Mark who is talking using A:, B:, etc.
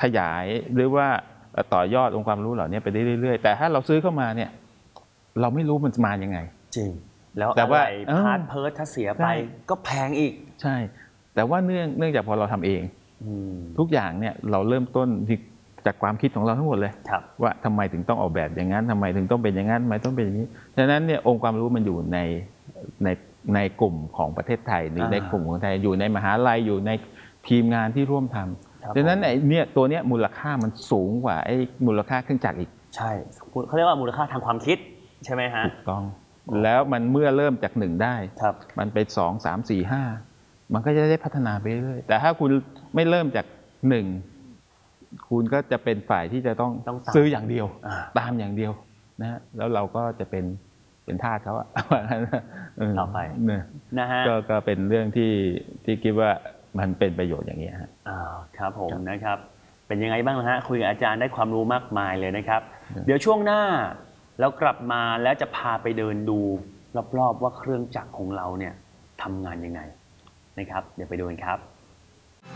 A: ขยายหรือว่าต่อยอดองค์ความรู้เหล่านี้ไปได้เรื่อยๆแต่ถ้าเราซื้อเข้ามาเนี่ยเราไม่รู้มันมายังไง
B: จริงแล้วอะไรพาร์ทเพิร์ทถ้าเสียไปก็แพงอีก
A: ใช่แต่ว่าเนื่องจากพอเราทำเองทุกอย่างเนี่ยเราเริ่มต้นจากความคิดของเราทั้งหมดเลยว่าทำไมถึงต้องออกแบบอย่างนั้นทำไมถึงต้องเป็นอย่างนั้นทำไมต้องเป็นอย่างนี้ฉะนั้นเนี่ยองค์ความรู้มันอยู่ในกลุ่มของประเทศไทยหรือในกลุ่มของไทยอยู่ในมหาลัยอยู่ในทีมงานที่ร่วมทำดังนั้นเนี่ยตัวเนี้ยมูลค่ามันสูงกว่าไอ้มูลค่าเครื่องจักรอีก
B: ใช่เขาเรียกว่ามูลค่าทางความคิดใช่ไหมฮะ
A: ถูกต้องแล้วมันเมื่อเริ่มจาก1ได้มันเป็น2 3 4 5มันก็จะได้พัฒนาไปเรื่อยแต่ถ้าคุณไม่เริ่มจาก1คุณก็จะเป็นฝ่ายที่จะต้องซื้ออย่างเดียวตามอย่างเดียวนะแล้วเราก็จะเป็นทาสเขาอะ
B: ต่อไปนะฮะ
A: ก็เป็นเรื่องที่คิดว่ามันเป็นประโยชน์อย่างนี้ฮะ
B: ครับผมนะครับเป็นยังไงบ้างนะฮะคุยกับอาจารย์ได้ความรู้มากมายเลยนะครับเดี๋ยวช่วงหน้าแล้วกลับมาแล้วจะพาไปเดินดูรอบๆว่าเครื่องจักรของเราเนี่ยทำงานยังไงนะครับเดี๋ยวไปดูกันครับ